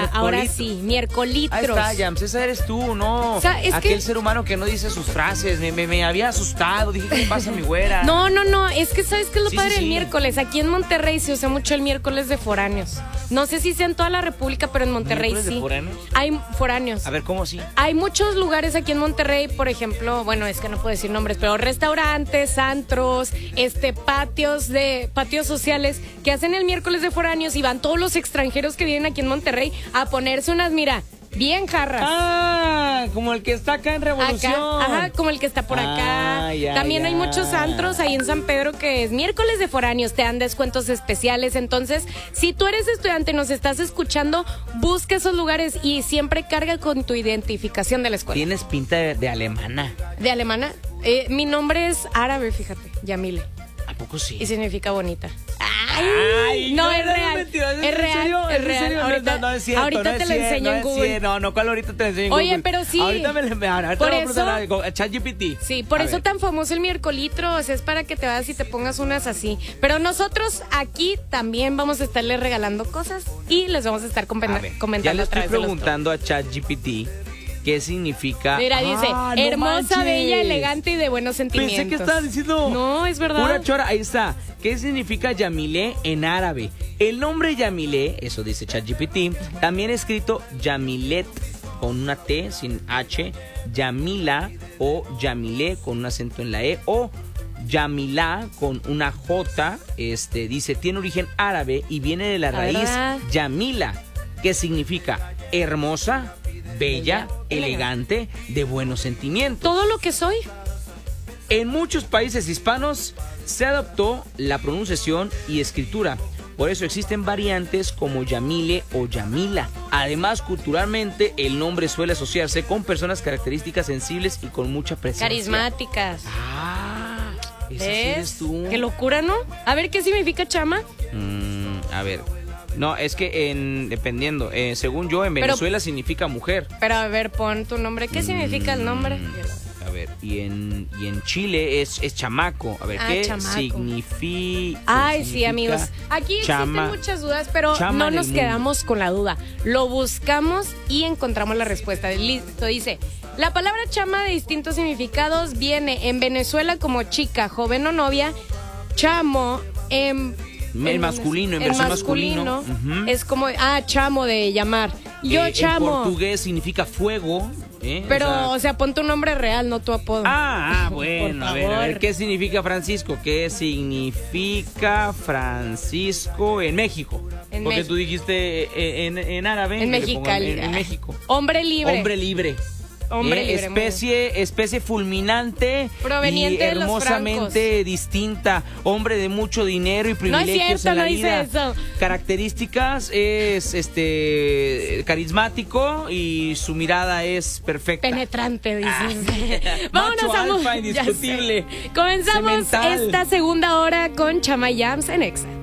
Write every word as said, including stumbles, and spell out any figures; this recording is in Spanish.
ahora sí, miércolitros. Ahí está, Yams, esa eres tú, ¿no? O sea, es Aquel que... ser humano que no dice sus frases, me, me, me había asustado, dije, ¿qué pasa, mi güera? No, no, no, es que ¿sabes qué es lo Sí, padre sí, del sí. miércoles? Aquí en Monterrey se usa mucho el miércoles de foráneos. No sé si sea en toda la República, pero en Monterrey ¿Miércoles de sí. foráneos? Hay foráneos. A ver, ¿cómo sí? Hay muchos lugares aquí en Monterrey, por ejemplo, bueno, es que no puedo decir nombres, pero restaurantes, antros, este, patios de patios sociales que hacen el miércoles de foráneos y van todos los extranjeros que vienen aquí en Monterrey a ponerse unas, mira, bien jarras. Ah, como el que está acá en Revolución. Acá, ajá, como el que está por acá. Ah, ya, También ya. hay muchos antros ahí en San Pedro que es miércoles de foráneos, te dan descuentos especiales. Entonces, si tú eres estudiante y nos estás escuchando, busca esos lugares y siempre carga con tu identificación de la escuela. Tienes pinta de, de alemana. ¿De alemana? Eh, mi nombre es árabe, fíjate, Yamile. ¿A poco sí? Y significa bonita. Ay, no, no, es no, real. mentira, Es ¿en real, serio? es ¿En real. serio? No, Ahorita, no, no es cierto, ahorita no te es lo cierto, enseño no en es Google. cierto. No, no, ¿cuál ahorita te lo enseño en Oye, Google? pero sí. Ahorita me lo ahorita Por me lo eso- pregunto a ChatGPT. Sí, por A eso ver. tan famoso el miércolitro, o sea, es para que te vayas y te pongas unas así. Pero nosotros aquí también vamos a estarles regalando cosas y les vamos a estar comen- A ver, ya comentando le a estoy través de los preguntando a ChatGPT qué significa. Mira, dice, Ah, no hermosa, manches. bella, elegante y de buenos sentimientos. Pensé que estabas diciendo. No, es verdad. Pura chora, ahí está. ¿Qué significa Yamile en árabe? El nombre Yamile, eso dice ChatGPT, también escrito Yamilet con una T sin H, Yamila o Yamile con un acento en la E o Yamila con una J, este dice, tiene origen árabe y viene de la A ver, raíz ah. Yamila, que significa hermosa, bella, Bella, elegante, de buenos sentimientos. Todo lo que soy. En muchos países hispanos se adoptó la pronunciación y escritura. Por eso existen variantes como Yamile o Yamila. Además, culturalmente, el nombre suele asociarse con personas características sensibles y con mucha presencia. Carismáticas. Ah, esa sí ¿Ves? eres tú. Qué locura, ¿no? A ver, ¿qué significa chama? Mm, a ver. No, es que en, dependiendo, eh, según yo, en Pero- Venezuela significa mujer. Pero a ver, pon tu nombre. ¿Qué significa el nombre? Mm, A ver, y en, y en Chile es, es chamaco. A ver, Ah, ¿qué chamaco. significa? Ay, sí, amigos. Aquí chama- existen muchas dudas, pero chama no en nos el mundo. quedamos con la duda. Lo buscamos y encontramos la respuesta. Listo, dice. La palabra chama de distintos significados viene en Venezuela como chica, joven o novia. Chamo en... El masculino, en el versión masculino, masculino. Ujú. es como, ah, chamo de llamar. Yo Eh, chamo. En portugués significa fuego. ¿eh? Pero, O sea- o sea, pon tu nombre real, no tu apodo. Ah, ah, bueno, Por a ver, a ver, favor. ¿qué significa Francisco? ¿Qué significa Francisco en México? En Porque México. tú dijiste eh, en, en árabe. En le pongo Mexicali. En, en México. Hombre libre. Hombre libre. Hombre Eh, libre, muy especie, especie fulminante Proveniente y de los hermosamente distinta. Hombre de mucho dinero y No es privilegios cierto, en la no dice vida. eso. Características es este carismático y su mirada es perfecta. Penetrante, dices. Macho mu- alfa ya indiscutible. sé. Comenzamos Cemental. esta segunda hora con Chama Jams en Exa.